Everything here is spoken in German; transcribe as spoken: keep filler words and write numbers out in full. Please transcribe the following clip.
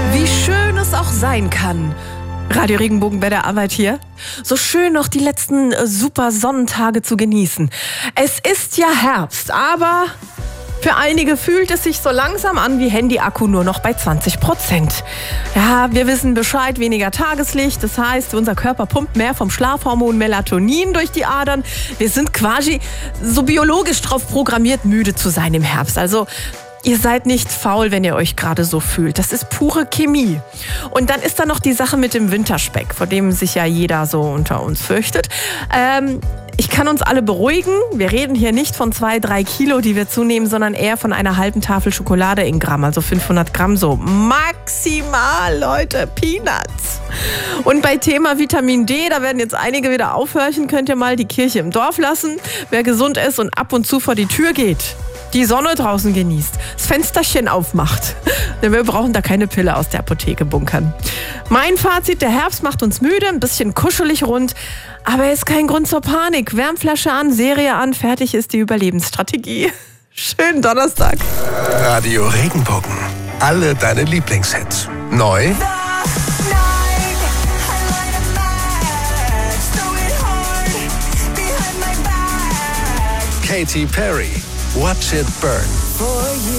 Wie schön es auch sein kann. Radio Regenbogen bei der Arbeit hier. So schön noch die letzten äh, super Sonnentage zu genießen. Es ist ja Herbst, aber für einige fühlt es sich so langsam an wie Handy-Akku nur noch bei zwanzig Prozent. Ja, wir wissen Bescheid, weniger Tageslicht. Das heißt, unser Körper pumpt mehr vom Schlafhormon Melatonin durch die Adern. Wir sind quasi so biologisch drauf programmiert, müde zu sein im Herbst. Also ihr seid nicht faul, wenn ihr euch gerade so fühlt. Das ist pure Chemie. Und dann ist da noch die Sache mit dem Winterspeck, vor dem sich ja jeder so unter uns fürchtet. Ähm, ich kann uns alle beruhigen. Wir reden hier nicht von zwei, drei Kilo, die wir zunehmen, sondern eher von einer halben Tafel Schokolade in Gramm, also fünfhundert Gramm so. Maximal, Leute, Peanuts. Und bei Thema Vitamin D, da werden jetzt einige wieder aufhorchen, könnt ihr mal die Kirche im Dorf lassen. Wer gesund ist und ab und zu vor die Tür geht, die Sonne draußen genießt, das Fensterchen aufmacht. Denn wir brauchen da keine Pille aus der Apotheke bunkern. Mein Fazit, der Herbst macht uns müde, ein bisschen kuschelig rund, aber er ist kein Grund zur Panik. Wärmflasche an, Serie an, fertig ist die Überlebensstrategie. Schönen Donnerstag. Radio Regenbogen. Alle deine Lieblingshits. Neu, Katy Perry. Watch It Burn.